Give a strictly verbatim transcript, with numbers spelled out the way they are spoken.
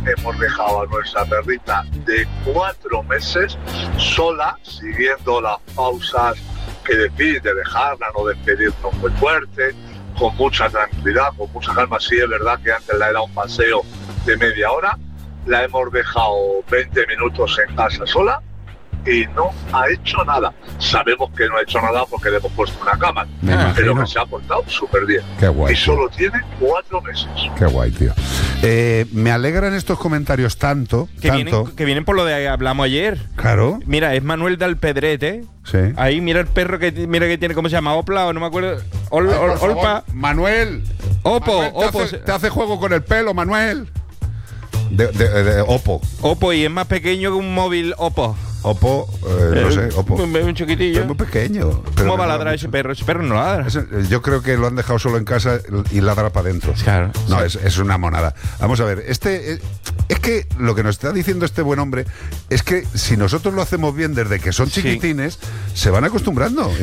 hemos dejado a nuestra perrita de cuatro meses sola, siguiendo las pausas que decís de dejarla, no despedirnos muy fuerte, con mucha tranquilidad, con mucha calma. Sí, es verdad que antes la era un paseo de media hora, la hemos dejado veinte minutos en casa sola y no ha hecho nada. Sabemos que no ha hecho nada porque le hemos puesto una cámara, pero que se ha portado súper bien. Qué guay, y solo tío. tiene cuatro meses. Qué guay, tío. Eh, me alegran estos comentarios tanto, que, tanto. Vienen, que vienen por lo de que hablamos ayer. Claro. Mira, es Manuel del Pedrete. Sí. Ahí, mira el perro que mira que tiene, ¿cómo se llama? Opla o no me acuerdo. Ol, Ay, ol, por favor, Olpa. Manuel. Opo, Manuel, te, Opo. hace, te hace juego con el pelo, Manuel. De, de, de Oppo. Oppo, y es más pequeño que un móvil Oppo. Oppo, eh, no sé, Oppo. Un, un chiquitillo. Es muy pequeño. Pero ¿Cómo va a no ladrar ese perro? Ese perro no ladra. Es, yo creo que lo han dejado solo en casa y ladra para adentro. Claro. No, sí. es, es una monada. Vamos a ver, este... Eh, es que lo que nos está diciendo este buen hombre es que si nosotros lo hacemos bien desde que son chiquitines, sí. se van acostumbrando.